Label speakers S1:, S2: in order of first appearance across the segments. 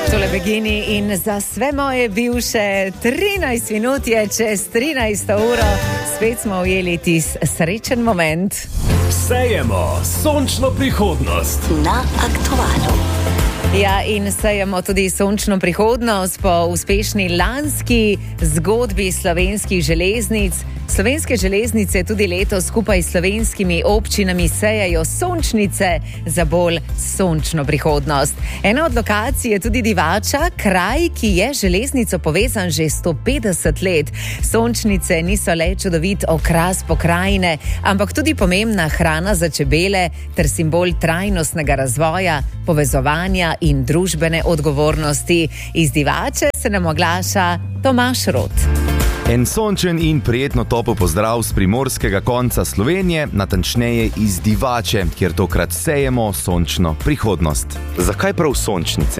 S1: Tole Begini in za sve moje bivše 13 minut je čez 13 uro. Spet smo ujeli tis srečen moment.
S2: Sejemo sončno prihodnost
S3: na Aktualu.
S1: Ja, in sejemo tudi sončno prihodnost po uspešni lanski zgodbi slovenskih železnic. Slovenske železnice tudi letos skupaj s slovenskimi občinami sejajo sončnice za bolj sončno prihodnost. Ena od lokacij je tudi Divača, kraj, ki je železnico povezan že 150 let. Sončnice niso le čudovit okras pokrajine, ampak tudi pomembna hrana za čebele ter simbol trajnostnega razvoja, povezovanja in družbene odgovornosti. Iz Divače se nam oglaša Tomaž Rot.
S4: En sončen in prijetno topel pozdrav z primorskega konca Slovenije, natančneje iz Divače, kjer tokrat sejemo sončno prihodnost. Zakaj prav sončnice?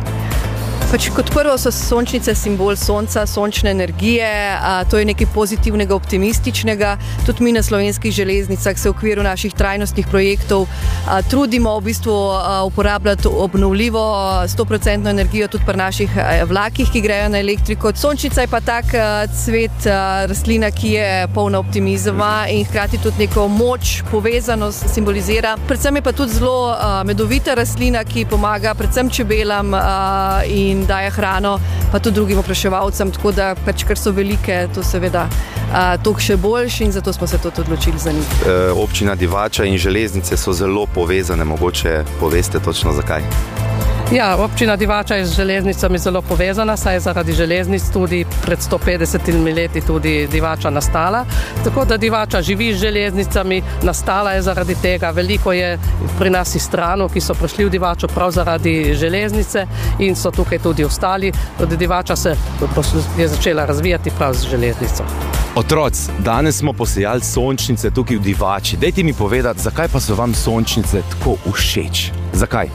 S5: Kot prvo so sončnice simbol sonca, sončne energije, to je nekaj pozitivnega, optimističnega. Tudi mi na slovenskih železnicah se v okviru naših trajnostnih projektov trudimo v bistvu uporabljati obnovljivo 100% energijo tudi pri naših vlakih, ki grejo na elektriko. Sončnica je pa tak cvet, rastlina, ki je polna optimizma in hkrati tudi neko moč, povezanost simbolizira. Predvsem je pa tudi zelo medovita rastlina, ki pomaga predvsem čebelam in daje hrano, pa tudi drugim opraševalcem, tako da ker so velike, to seveda toliko še boljši in zato smo se tudi odločili za njih.
S4: Občina Divača in železnice so zelo povezane, mogoče poveste točno zakaj?
S6: Ja, občina Divača je z železnicami zelo povezana, saj je zaradi železnic tudi pred 150 leti tudi Divača nastala. Tako da Divača živi z železnicami, nastala je zaradi tega. Veliko je pri nas iz stranov, ki so prišli v Divačo prav zaradi železnice in so tukaj tudi ostali. Tudi Divača se je začela razvijati prav z železnico.
S4: Otroci, danes smo posejali sončnice tukaj v Divači. Dajte mi povedati, zakaj pa so vam sončnice tako všeč? Zakaj?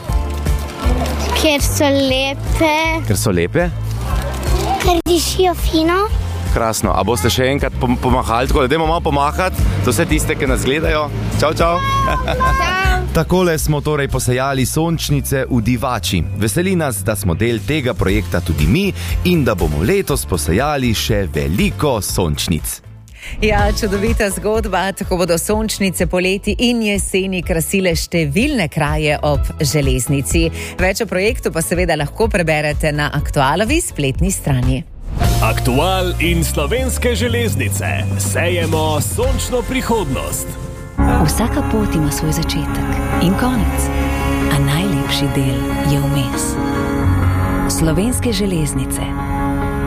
S7: Ker so lepe.
S4: Ker so lepe?
S7: Ker dišijo fino.
S4: Krasno. A boste še enkrat pomahali, tako da dajmo malo pomahati za vse tiste, ki nas gledajo. Čau, čau. Takole smo torej posejali sončnice v Divači. Veseli nas, da smo del tega projekta tudi mi in da bomo letos posejali še veliko sončnic.
S1: Ja, čudovita zgodba, tako bodo sončnice poleti in jeseni krasile številne kraje ob železnici. Več o projektu pa seveda lahko preberete na Aktualovi spletni strani.
S2: Aktual in slovenske železnice. Sejemo sončno prihodnost.
S3: Vsaka pot ima svoj začetek in konec, a najlepši del je vmes. Slovenske železnice.